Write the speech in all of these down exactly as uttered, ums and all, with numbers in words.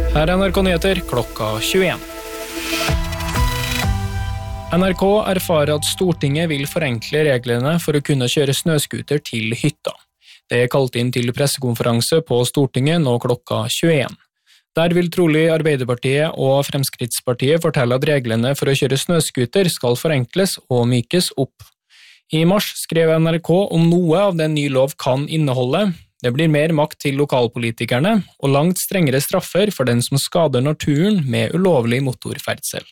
Her er N R K Nyheter klokka tjueen. N R K erfarer at Stortinget vil forenkle reglene for å kunne kjøre snøskuter til hytta. Det er kalt inn til pressekonferanse på Stortinget nå klokka tjueen. Der vil trolig Arbeiderpartiet og Fremskrittspartiet fortelle at reglene for å kjøre snøskuter skal forenkles og mykes opp. I mars skrev N R K om noe av det ny lov kan inneholde. Det blir mer makt til lokalpolitikerne og langt strengere straffer for den som skader naturen med ulovlig motorferdsel.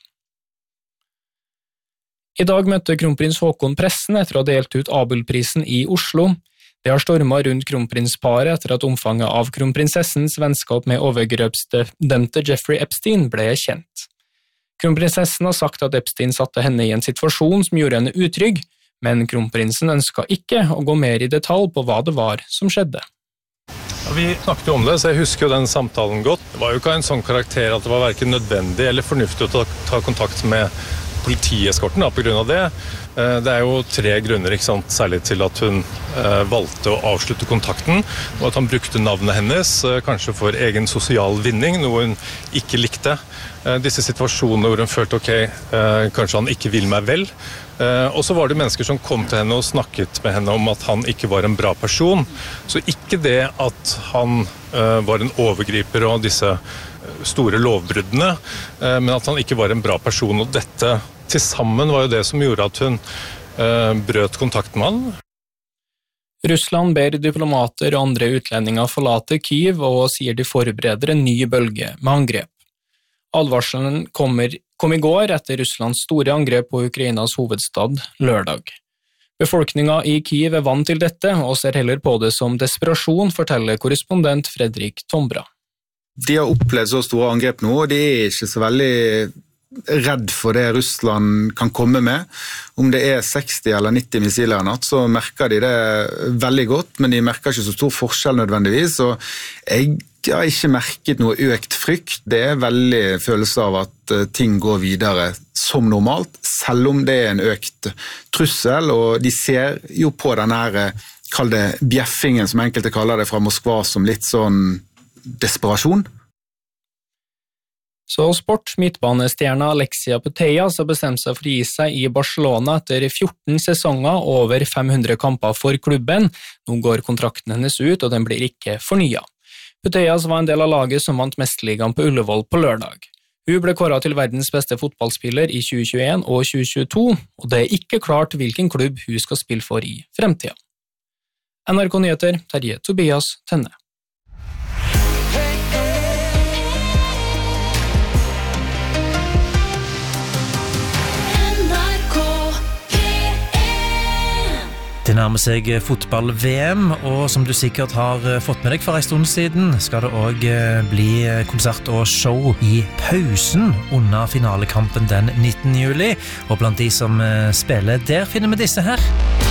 I dag møtte kronprins Haakon pressen etter å ha delt ut Abelprisen i Oslo. Det har stormet rundt kronprinsparet etter at omfanget av kronprinsessens vennskap med overgrepsdømte Jeffrey Epstein ble kjent. Kronprinsessen har sagt at Epstein satte henne i en situasjon som gjorde henne utrygg, men kronprinsen ønsket ikke å gå mer i detalj på hva det var som skjedde. Vi snakket jo om det, så jeg husker jo den samtalen godt. Det var jo ikke en sånn karakter at det var hverken nødvendig eller fornuftig å ta, ta kontakt med politieskorten da, på grunn av det. Det er jo tre grunner, ikke sant, særlig til at hun eh, valgte å avslutte kontakten, og at han brukte navnet hennes, eh, kanskje for egen sosial vinning, noe hun ikke likte. Eh, disse situasjonene hvor hun følte, ok, eh, kanskje han ikke vil meg vel. Eh, og så var det mennesker som kom til henne og snakket med henne om at han ikke var en bra person. Så ikke det at han eh, var en overgriper og disse store lovbruddene, eh, men at han ikke var en bra person, og dette til sammen var jo det som gjorde at hun eh, brøt kontakten med han. Russland ber diplomater og andre utlendinger forlate Kyiv og sier de forbereder en ny bølge med angrep. Advarselen kommer, kom i går etter Russlands store angrep på Ukrainas hovedstad lørdag. Befolkningen i Kyiv er vant til dette og ser heller på det som desperasjon, forteller korrespondent Fredrik Tombra. De har opplevd så store angrep nå, og de er ikke så veldig redd for det Russland kan komme med. Om det er seksti eller nitti missiler i natt, så merker de det veldig godt, men de merker ikke så stor forskjell nødvendigvis, og jeg har ikke merket noe økt frykt. Det er veldig følelse av at ting går videre som normalt, selv om det er en økt trussel, og de ser jo på denne her, kall det bjeffingen, som enkelte kaller det fra Moskva, som litt sånn desperasjon. Så sport, midtbanestjerna Alexia Putellas har bestemt seg for å gi seg i Barcelona etter fjorten sesonger og over fem hundre kamper for klubben. Nå går kontrakten hennes ut, og den blir ikke fornyet. Putellas var en del av laget som vant mesterligaen på Ullevål på lørdag. Hun ble kåret til verdens beste fotballspiller i tjue tjueen og tjue tjueto, og det er ikke klart hvilken klubb hun skal spille for i fremtiden. N R K Nyheter, Terje Tobias Tønne. Det nærmer seg fotball-V M, og som du sikkert har fått med deg for en stund siden, skal det også bli konsert og show i pausen under finalekampen den nittende juli. Og blant de som spiller der finner vi disse her.